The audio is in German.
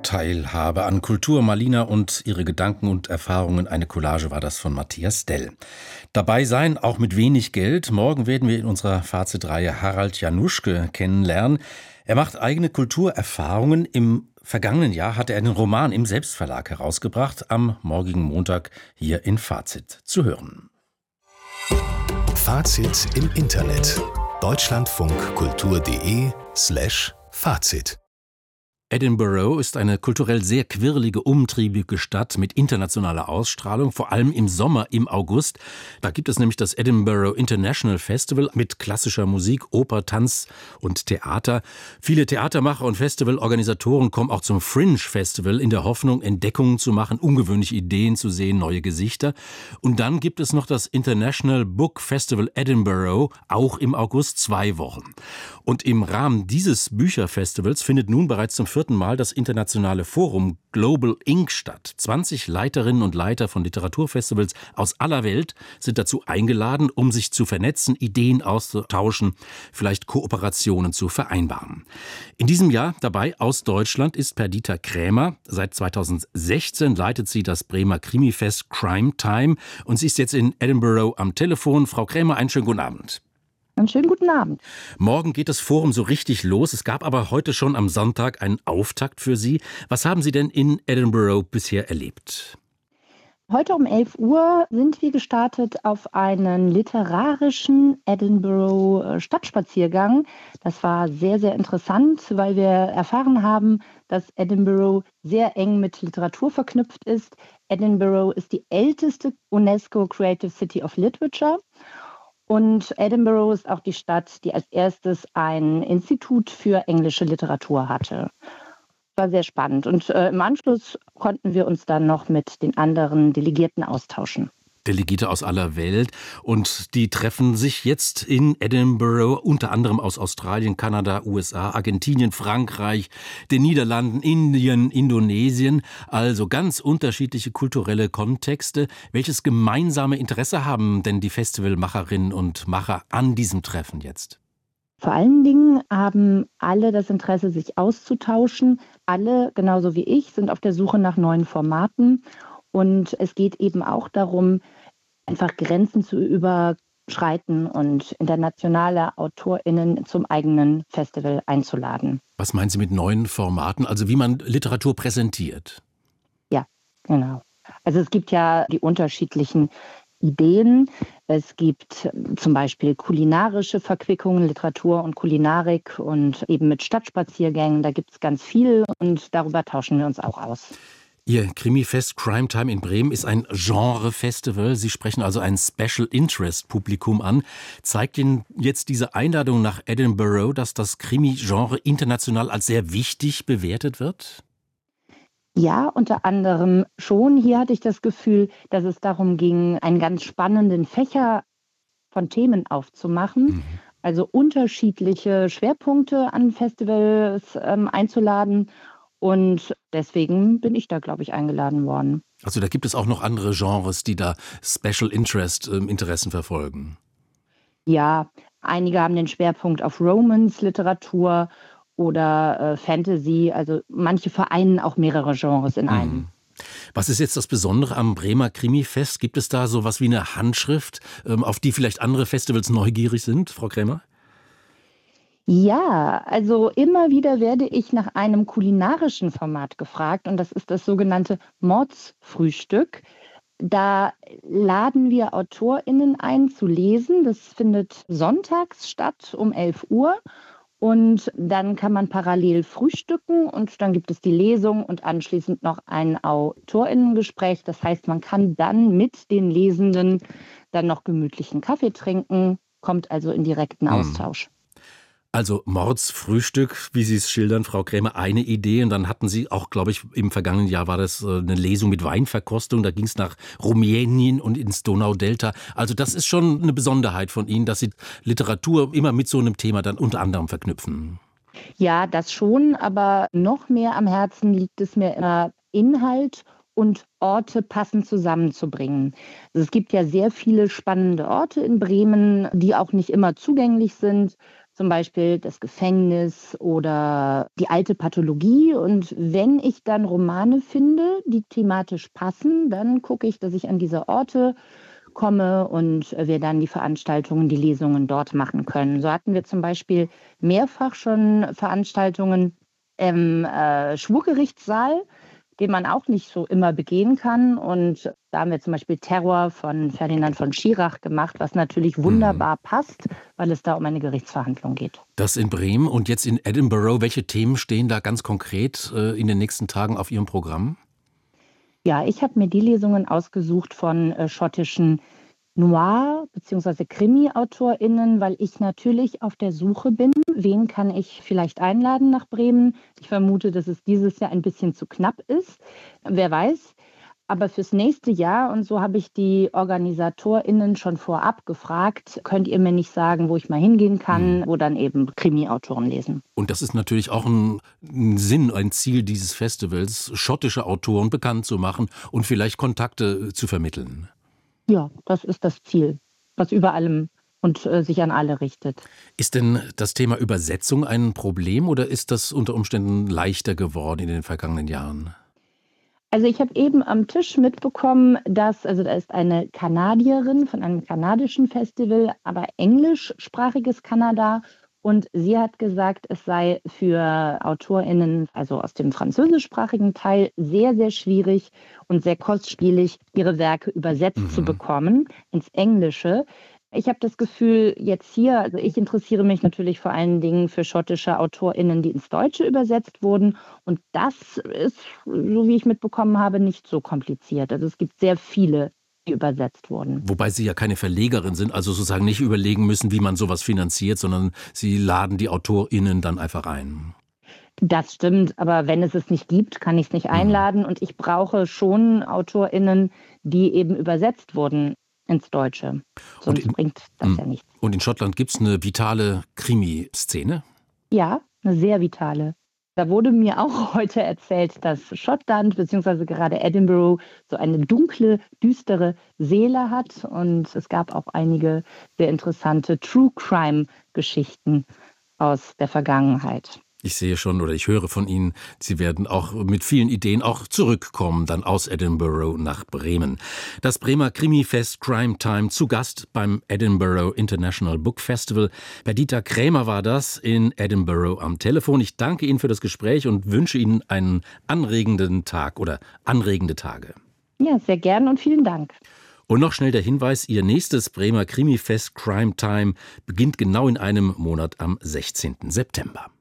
Teilhabe an Kultur. Malina und ihre Gedanken und Erfahrungen. Eine Collage war das von Matthias Dell. Dabei sein, auch mit wenig Geld. Morgen werden wir in unserer Fazitreihe Harald Januschke kennenlernen. Er macht eigene Kulturerfahrungen. Im vergangenen Jahr hat er einen Roman im Selbstverlag herausgebracht. Am morgigen Montag hier in Fazit zu hören. Fazit im Internet. deutschlandfunkkultur.de/Fazit. Edinburgh ist eine kulturell sehr quirlige, umtriebige Stadt mit internationaler Ausstrahlung, vor allem im Sommer, im August. Da gibt es nämlich das Edinburgh International Festival mit klassischer Musik, Oper, Tanz und Theater. Viele Theatermacher und Festivalorganisatoren kommen auch zum Fringe Festival in der Hoffnung, Entdeckungen zu machen, ungewöhnliche Ideen zu sehen, neue Gesichter. Und dann gibt es noch das International Book Festival Edinburgh, auch im August, 2 Wochen. Und im Rahmen dieses Bücherfestivals findet nun bereits zum 4. Mal das internationale Forum Global Ink statt. 20 Leiterinnen und Leiter von Literaturfestivals aus aller Welt sind dazu eingeladen, um sich zu vernetzen, Ideen auszutauschen, vielleicht Kooperationen zu vereinbaren. In diesem Jahr dabei aus Deutschland ist Perdita Krämer. Seit 2016 leitet sie das Bremer Krimifest Crime Time und sie ist jetzt in Edinburgh am Telefon. Frau Krämer, einen schönen guten Abend. Einen schönen guten Abend. Morgen geht das Forum so richtig los. Es gab aber heute schon am Sonntag einen Auftakt für Sie. Was haben Sie denn in Edinburgh bisher erlebt? Heute um 11 Uhr sind wir gestartet auf einen literarischen Edinburgh-Stadtspaziergang. Das war sehr, sehr interessant, weil wir erfahren haben, dass Edinburgh sehr eng mit Literatur verknüpft ist. Edinburgh ist die älteste UNESCO Creative City of Literature. Und Edinburgh ist auch die Stadt, die als erstes ein Institut für englische Literatur hatte. War sehr spannend. Und im Anschluss konnten wir uns dann noch mit den anderen Delegierten austauschen. Delegierte aus aller Welt, und die treffen sich jetzt in Edinburgh, unter anderem aus Australien, Kanada, USA, Argentinien, Frankreich, den Niederlanden, Indien, Indonesien, also ganz unterschiedliche kulturelle Kontexte. Welches gemeinsame Interesse haben denn die Festivalmacherinnen und Macher an diesem Treffen jetzt? Vor allen Dingen haben alle das Interesse, sich auszutauschen. Alle, genauso wie ich, sind auf der Suche nach neuen Formaten. Und es geht eben auch darum, einfach Grenzen zu überschreiten und internationale AutorInnen zum eigenen Festival einzuladen. Was meinen Sie mit neuen Formaten? Also wie man Literatur präsentiert? Ja, genau. Also es gibt ja die unterschiedlichen Ideen. Es gibt zum Beispiel kulinarische Verquickungen, Literatur und Kulinarik und eben mit Stadtspaziergängen. Da gibt es ganz viel und darüber tauschen wir uns auch aus. Ihr Krimifest Crime Time in Bremen ist ein Genre-Festival. Sie sprechen also ein Special-Interest-Publikum an. Zeigt Ihnen jetzt diese Einladung nach Edinburgh, dass das Krimi-Genre international als sehr wichtig bewertet wird? Ja, unter anderem schon. Hier hatte ich das Gefühl, dass es darum ging, einen ganz spannenden Fächer von Themen aufzumachen. Also unterschiedliche Schwerpunkte an Festivals einzuladen. Und deswegen bin ich da, glaube ich, eingeladen worden. Also da gibt es auch noch andere Genres, die da Special Interest Interessen verfolgen. Ja, einige haben den Schwerpunkt auf Romance-Literatur oder Fantasy. Also manche vereinen auch mehrere Genres in einem. Was ist jetzt das Besondere am Bremer Krimifest? Gibt es da so was wie eine Handschrift, auf die vielleicht andere Festivals neugierig sind, Frau Krämer? Ja, also immer wieder werde ich nach einem kulinarischen Format gefragt und das ist das sogenannte Mordsfrühstück. Da laden wir AutorInnen ein zu lesen. Das findet sonntags statt um 11 Uhr und dann kann man parallel frühstücken und dann gibt es die Lesung und anschließend noch ein AutorInnengespräch. Das heißt, man kann dann mit den Lesenden dann noch gemütlichen Kaffee trinken, kommt also in direkten Austausch. Also Mordsfrühstück, wie Sie es schildern, Frau Krämer, eine Idee. Und dann hatten Sie auch, glaube ich, im vergangenen Jahr war das eine Lesung mit Weinverkostung. Da ging es nach Rumänien und ins Donaudelta. Also das ist schon eine Besonderheit von Ihnen, dass Sie Literatur immer mit so einem Thema dann unter anderem verknüpfen. Ja, das schon, aber noch mehr am Herzen liegt es mir immer, Inhalt und Orte passend zusammenzubringen. Also es gibt ja sehr viele spannende Orte in Bremen, die auch nicht immer zugänglich sind. zum Beispiel das Gefängnis oder die alte Pathologie. Und wenn ich dann Romane finde, die thematisch passen, dann gucke ich, dass ich an diese Orte komme und wir dann die Veranstaltungen, die Lesungen dort machen können. So hatten wir zum Beispiel mehrfach schon Veranstaltungen im Schwurgerichtssaal, den man auch nicht so immer begehen kann. Und da haben wir zum Beispiel Terror von Ferdinand von Schirach gemacht, was natürlich wunderbar passt, weil es da um eine Gerichtsverhandlung geht. Das in Bremen und jetzt in Edinburgh. Welche Themen stehen da ganz konkret in den nächsten Tagen auf Ihrem Programm? Ja, ich habe mir die Lesungen ausgesucht von schottischen Noir- bzw. Krimi-AutorInnen, weil ich natürlich auf der Suche bin, wen kann ich vielleicht einladen nach Bremen. Ich vermute, dass es dieses Jahr ein bisschen zu knapp ist. Wer weiß. Aber fürs nächste Jahr, und so habe ich die OrganisatorInnen schon vorab gefragt, könnt ihr mir nicht sagen, wo ich mal hingehen kann, wo dann eben Krimi-Autoren lesen. Und das ist natürlich auch ein Sinn, ein Ziel dieses Festivals, schottische Autoren bekannt zu machen und vielleicht Kontakte zu vermitteln. Ja, das ist das Ziel, was über allem und sich an alle richtet. Ist denn das Thema Übersetzung ein Problem oder ist das unter Umständen leichter geworden in den vergangenen Jahren? Also ich habe eben am Tisch mitbekommen, da ist eine Kanadierin von einem kanadischen Festival, aber englischsprachiges Kanada. Und sie hat gesagt, es sei für AutorInnen, also aus dem französischsprachigen Teil, sehr, sehr schwierig und sehr kostspielig, ihre Werke übersetzt zu bekommen ins Englische. Ich habe das Gefühl, jetzt hier, also ich interessiere mich natürlich vor allen Dingen für schottische AutorInnen, die ins Deutsche übersetzt wurden. Und das ist, so wie ich mitbekommen habe, nicht so kompliziert. Also es gibt sehr viele, die übersetzt wurden. Wobei Sie ja keine Verlegerin sind, also sozusagen nicht überlegen müssen, wie man sowas finanziert, sondern Sie laden die AutorInnen dann einfach ein. Das stimmt, aber wenn es nicht gibt, kann ich es nicht einladen. Und ich brauche schon AutorInnen, die eben übersetzt wurden ins Deutsche. Sonst bringt das ja nichts. Und in Schottland gibt es eine vitale Krimi-Szene? Ja, eine sehr vitale. Da wurde mir auch heute erzählt, dass Schottland bzw. gerade Edinburgh so eine dunkle, düstere Seele hat. Und es gab auch einige sehr interessante True-Crime-Geschichten aus der Vergangenheit. Ich sehe schon oder ich höre von Ihnen, Sie werden auch mit vielen Ideen auch zurückkommen, dann aus Edinburgh nach Bremen. Das Bremer Krimifest Crime Time zu Gast beim Edinburgh International Book Festival. Perdita Krämer war das in Edinburgh am Telefon. Ich danke Ihnen für das Gespräch und wünsche Ihnen einen anregenden Tag oder anregende Tage. Ja, sehr gern und vielen Dank. Und noch schnell der Hinweis, Ihr nächstes Bremer Krimifest Crime Time beginnt genau in einem Monat am 16. September.